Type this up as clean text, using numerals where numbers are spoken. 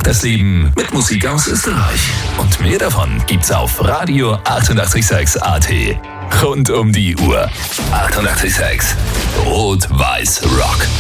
das Leben mit Musik aus Österreich. Und mehr davon gibt's auf Radio 886 AT. Rund um die Uhr. 886 Rot-Weiß Rock.